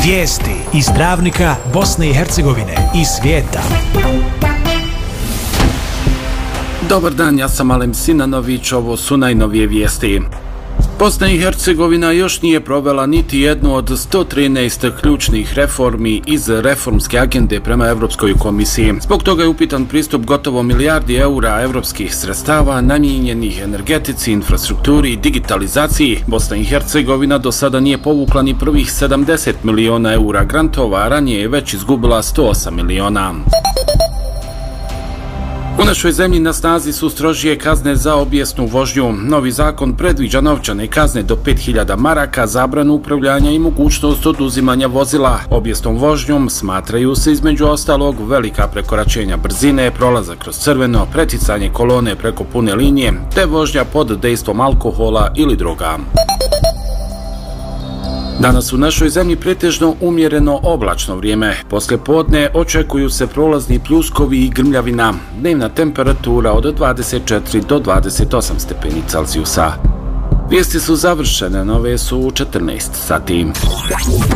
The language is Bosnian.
Vijesti iz Travnika, Bosne i Hercegovine i svijeta. Dobar dan, ja sam Alem Sinanović, ovo su najnovije vijesti. Bosna i Hercegovina još nije provela niti jednu od 113 ključnih reformi iz reformske agende prema Europskoj komisiji. Zbog toga je upitan pristup gotovo milijardi eura europskih sredstava namijenjenih energetici, infrastrukturi i digitalizaciji. Bosna i Hercegovina do sada nije povukla ni prvih 70 miliona eura grantova, a ranije je već izgubila 108 miliona. U našoj zemlji na snazi su strožije kazne za obijesnu vožnju. Novi zakon predviđa novčane kazne do 5000 maraka, zabranu upravljanja i mogućnost oduzimanja vozila. Obijesnom vožnjom smatraju se između ostalog velika prekoračenja brzine, prolazak kroz crveno, preticanje kolone preko pune linije, te vožnja pod dejstvom alkohola ili droga. Danas u našoj zemlji pretežno umjereno oblačno vrijeme. Poslije podne očekuju se prolazni pljuskovi i grmljavina. Dnevna temperatura od 24 do 28 stepeni Celzijusa. Vijesti su završene, nove su u 14 sati.